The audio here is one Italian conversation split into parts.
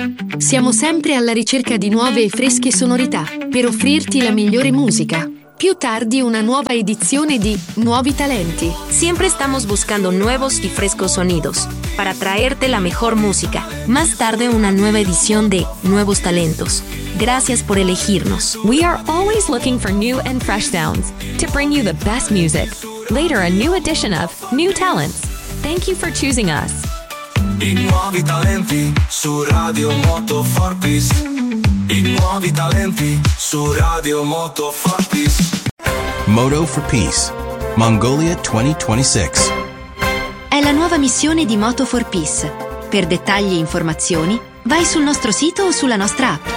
Siamo sempre alla ricerca di nuove e fresche sonorità per offrirti la migliore musica. Più tardi una nueva edición de Nuevi Talenti. Siempre estamos buscando nuevos y frescos sonidos para traerte la mejor música. Más tarde una nueva edición de Nuevos Talentos. Gracias por elegirnos. We are always looking for new and fresh sounds to bring you the best music. Later a new edition of New Talents. Thank you for choosing us. I nuovi talenti su Radio Moto Fortis. I nuovi talenti su Radio Moto Fortis. Moto for Peace, Mongolia 2026. È la nuova missione di Moto for Peace. Per dettagli e informazioni, vai sul nostro sito o sulla nostra app.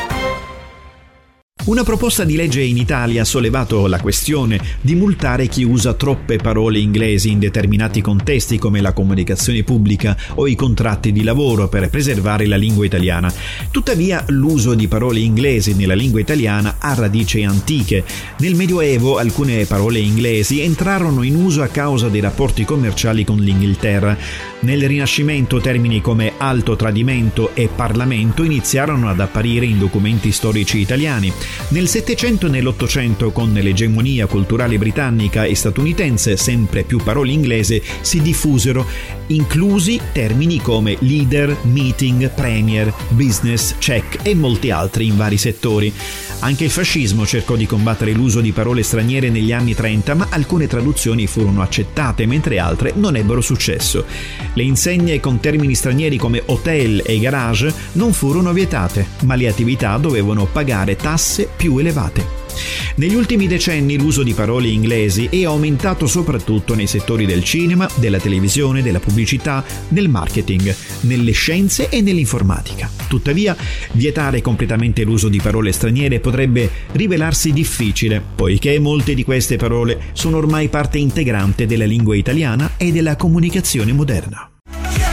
Una proposta di legge in Italia ha sollevato la questione di multare chi usa troppe parole inglesi in determinati contesti come la comunicazione pubblica o i contratti di lavoro per preservare la lingua italiana. Tuttavia, l'uso di parole inglesi nella lingua italiana ha radici antiche. Nel Medioevo alcune parole inglesi entrarono in uso a causa dei rapporti commerciali con l'Inghilterra. Nel Rinascimento termini come alto tradimento e Parlamento iniziarono ad apparire in documenti storici italiani. Nel Settecento e nell'Ottocento, con l'egemonia culturale britannica e statunitense, sempre più parole inglesi si diffusero, inclusi termini come leader, meeting, premier, business, check e molti altri in vari settori. Anche il fascismo cercò di combattere l'uso di parole straniere negli anni 30, ma alcune traduzioni furono accettate, mentre altre non ebbero successo. Le insegne con termini stranieri come hotel e garage non furono vietate, ma le attività dovevano pagare tasse più elevate. Negli ultimi decenni l'uso di parole inglesi è aumentato soprattutto nei settori del cinema, della televisione, della pubblicità, del marketing, nelle scienze e nell'informatica. Tuttavia, vietare completamente l'uso di parole straniere potrebbe rivelarsi difficile, poiché molte di queste parole sono ormai parte integrante della lingua italiana e della comunicazione moderna.